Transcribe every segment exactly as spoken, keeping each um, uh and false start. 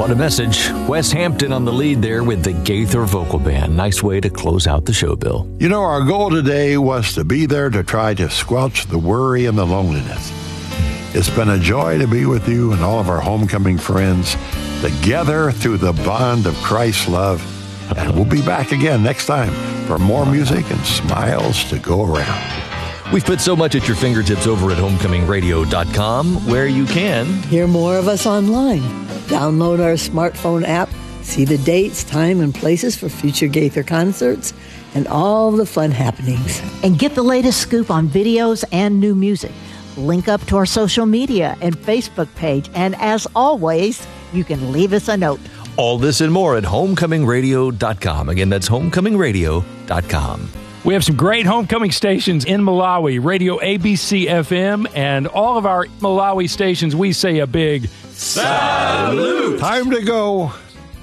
What a message. Wes Hampton on the lead there with the Gaither Vocal Band. Nice way to close out the show, Bill. You know, our goal today was to be there to try to squelch the worry and the loneliness. It's been a joy to be with you and all of our homecoming friends together through the bond of Christ's love. And we'll be back again next time for more music and smiles to go around. We've put so much at your fingertips over at homecoming radio dot com, where you can hear more of us online. Download our smartphone app, see the dates, time, and places for future Gaither concerts, and all the fun happenings. And get the latest scoop on videos and new music. Link up to our social media and Facebook page. And as always, you can leave us a note. All this and more at homecoming radio dot com. Again, that's homecoming radio dot com. We have some great homecoming stations in Malawi, Radio A B C F M, and all of our Malawi stations, we say a big salute. Time to go.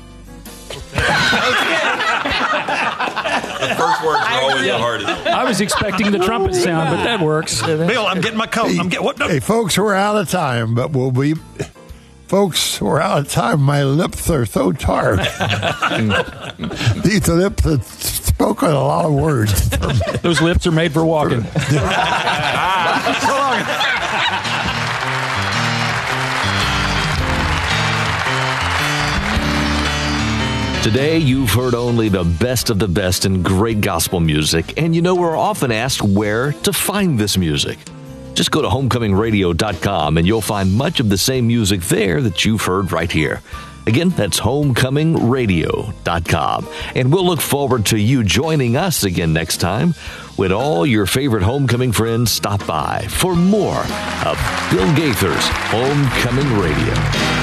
The first words are always the hardest. I was expecting the trumpet sound, but that works. Bill, I'm getting my coat. Hey, I'm getting what? No. hey, folks, we're out of time, but we'll be... Folks, we're out of time. My lips are so tired. These lips have spoken a lot of words. Those lips are made for walking. Today, you've heard only the best of the best in great gospel music, and you know we're often asked where to find this music. Just go to homecoming radio dot com and you'll find much of the same music there that you've heard right here. Again, that's homecoming radio dot com. And we'll look forward to you joining us again next time when all your favorite homecoming friends stop by for more of Bill Gaither's Homecoming Radio.